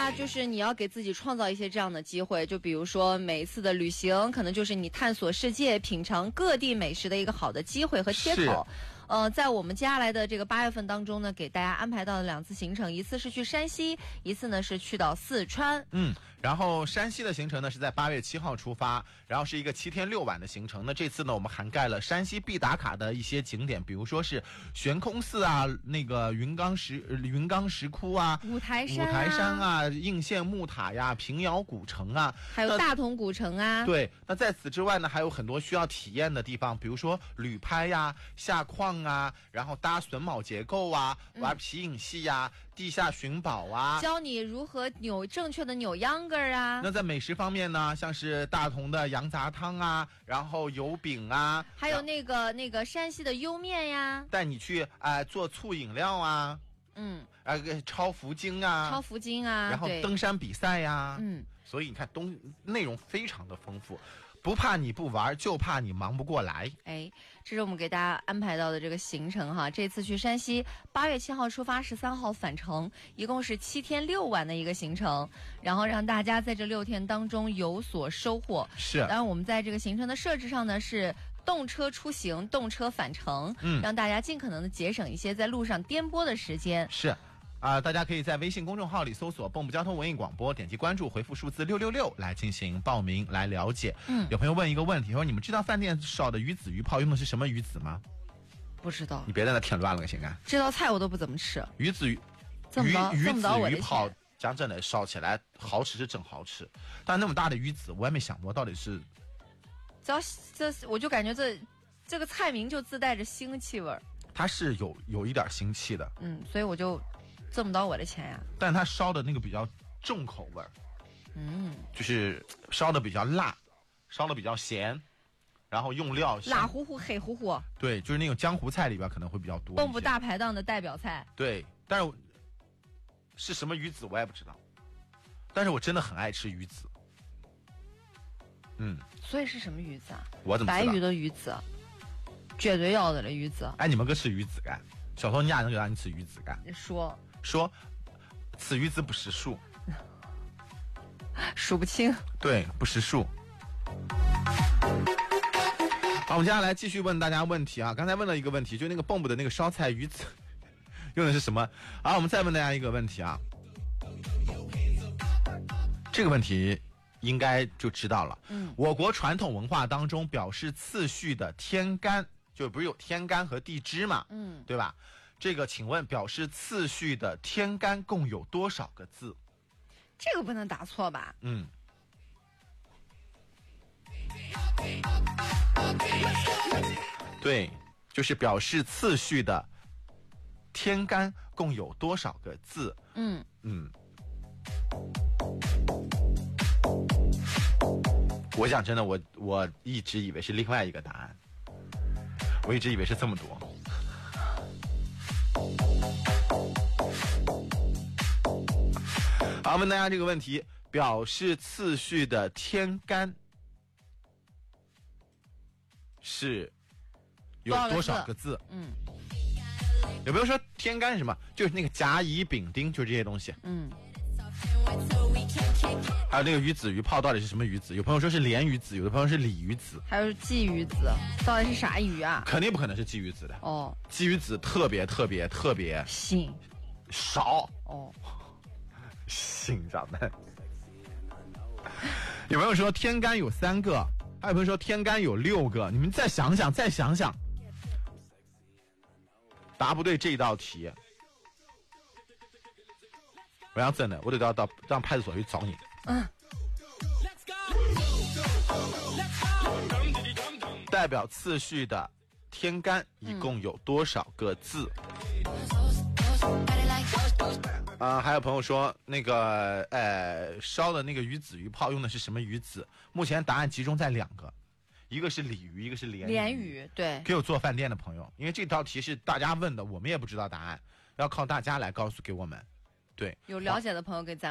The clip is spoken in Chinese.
家就是你要给自己创造一些这样的机会，就比如说每一次的旅行，可能就是你探索世界、品尝各地美食的一个好的机会和切口。在我们接下来的这个8月份当中呢，给大家安排到了2次行程，一次是去山西，一次呢是去到四川。 然后山西的行程呢是在8月7号出发，然后是一个7天6晚的行程。那这次呢，我们涵盖了山西必打卡的一些景点，比如说是悬空寺啊，那个云冈石窟啊， 五台山啊，应县木塔呀，平遥古城啊， 还有大同古城啊。 对，那在此之外呢，还有很多需要体验的地方，比如说旅拍呀、下矿啊，然后搭榫卯结构啊，玩皮影戏呀、地下寻宝啊， 教你如何正确的扭秧歌啊。 那在美食方面呢，像是大同的羊杂汤啊，然后油饼啊， 还有那个山西的莜面呀， 带你去做醋饮料啊，抄福经啊，然后登山比赛呀，所以你看内容非常的丰富。不怕你不玩，就怕你忙不过来。 这是我们给大家安排到的这个行程哈。这次去山西，8月7号出发，13号返程，一共是7天6晚的一个行程，然后让大家在这6天当中有所收获。 是， 当然我们在这个行程的设置上呢是动车出行，动车返程，让大家尽可能的节省一些在路上颠簸的时间。 是。大家可以在微信公众号里搜索蚌埠交通文艺广播，点击关注，回复数字666来进行报名来了解。有朋友问一个问题，说你们知道饭店烧的鱼子鱼泡用的是什么鱼子吗？ 不知道。 你别在那添乱了，行啊！ 这道菜我都不怎么吃。 鱼子鱼泡，讲真的，烧起来好吃是真好吃，但那么大的鱼子，我也没想过到底是。 我就感觉这个菜名就自带着腥气味儿。 它是有一点腥气的， 所以我就挣不到我的钱呀。 但它烧的那个比较重口味儿，就是烧的比较辣，烧的比较咸，然后用料辣乎乎、黑乎乎。 对，就是那种江湖菜里边可能会比较多。 蚌埠大排档的代表菜。 对，但是什么鱼子我也不知道，但是我真的很爱吃鱼子。 所以是什么鱼子啊？ 我怎么知道？ 白鱼的鱼子。绝对要的了鱼子。 你们哥吃鱼子干？小偷你俩能给让你吃鱼子干？ 说此鱼子不识数， 数不清。对， 不识数。好，我们接下来继续问大家问题啊。刚才问了一个问题，就那个蚌埠的那个烧菜鱼子用的是什么？好，我们再问大家一个问题啊。这个问题应该就知道了。我国传统文化当中表示次序的天干，就不是有天干和地支嘛？对吧？这个请问表示次序的天干共有多少个字？ 这个不能答错吧？ 对，就是表示次序的天干共有多少个字？我讲真的，我一直以为是另外一个答案，我一直以为是这么多。好，问大家这个问题，表示次序的天干是有多少个字？有没有说天干是什么？就是那个甲乙丙丁，就这些东西。还有那个鱼子鱼泡到底是什么鱼子？有朋友说是鲢鱼子，有的朋友是鲤鱼子， 还有鲫鱼子，到底是啥鱼啊？ 肯定不可能是鲫鱼子的。鲫鱼子特别腥少。腥长的。有朋友说天干有3个，还有朋友说天干有6个。你们再想想，答不对这道题，我要真的，我得到让派出所去找你。代表次序的天干一共有多少个字？还有朋友说那个烧的那个鱼子鱼泡用的是什么鱼子？目前答案集中在2个，一个是鲤鱼，一个是鲢鱼。对，给我做饭店的朋友，因为这道题是大家问的，我们也不知道答案，要靠大家来告诉给我们。对， 有了解的朋友给咱